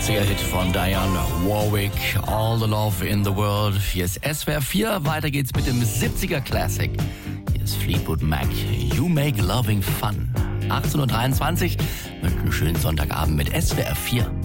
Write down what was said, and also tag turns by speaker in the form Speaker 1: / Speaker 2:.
Speaker 1: 80er-Hit von Dionne Warwick, All the Love in the World. Hier ist SWR 4, weiter geht's mit dem 70er-Classic. Hier ist Fleetwood Mac, You Make Loving Fun. 18.23 Uhr, mit einem schönen Sonntagabend mit SWR 4.